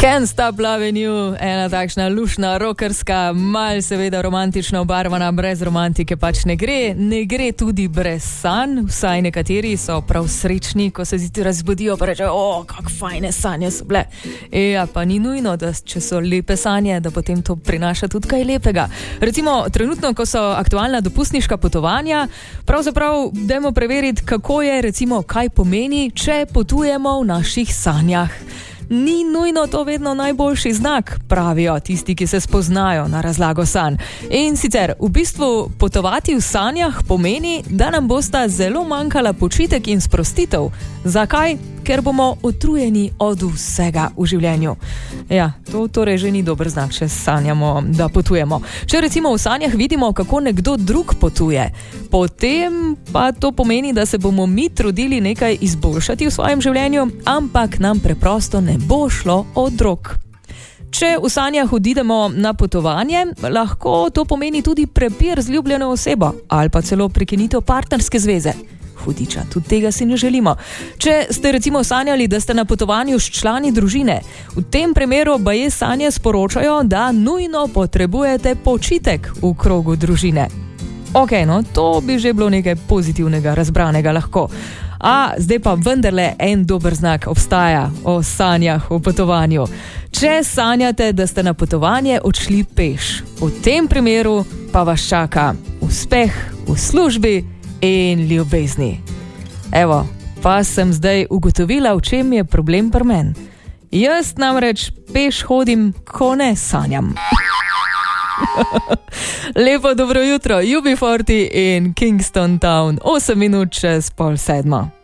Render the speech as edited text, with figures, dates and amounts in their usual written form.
Can't Stop Loving You, ena takšna lušna, rockerska, mal seveda romantično obarvana, brez romantike pač ne gre. Ne gre tudi brez sanj, vsaj nekateri so prav srečni, ko se zjutraj razbudijo pa rečejo, kak fajne sanje so bile. Ja, pa ni nujno, da če so lepe sanje, da potem to prinaša tudi kaj lepega. Recimo, trenutno, ko so aktualna dopustniška potovanja, pravzaprav dajmo preveriti, kako je, recimo, kaj pomeni, če potujemo v naših sanjah. Ni nujno to vedno najboljši znak, pravijo tisti, ki se spoznajo na razlago sanj. In sicer, v bistvu potovati v sanjah pomeni, da nam bosta zelo manjkala počitek in sprostitev. Zakaj? Ker bomo utrujeni od vsega v življenju. Ja, to torej že ni dober znak, če sanjamo, da potujemo. Če recimo v sanjah vidimo, kako nekdo drug potuje, potem pa to pomeni, da se bomo mi trudili nekaj izboljšati v svojem življenju, ampak nam preprosto ne bo šlo od rok. Če v sanjah odidemo na potovanje, lahko to pomeni tudi prepir z ljubljeno osebo ali pa celo prekinitev partnerske zveze. Hudiča, tudi tega si ne želimo. Če ste recimo sanjali, da ste na potovanju s člani družine, v tem primeru baje sanje sporočajo, da nujno potrebujete počitek v krogu družine. To bi že bilo nekaj pozitivnega, razbranega lahko. A zdaj pa vendarle en dober znak obstaja o sanjah o potovanju. Če sanjate, da ste na potovanje odšli peš, v tem primeru pa vas čaka uspeh v službi in ljubezni. Evo, pa sem zdaj ugotovila, v čem je problem pri meni. Jaz namreč peš hodim, ko ne sanjam. Lepo dobro jutro, UB40 in Kingston Town, 8 minut čez 6:30.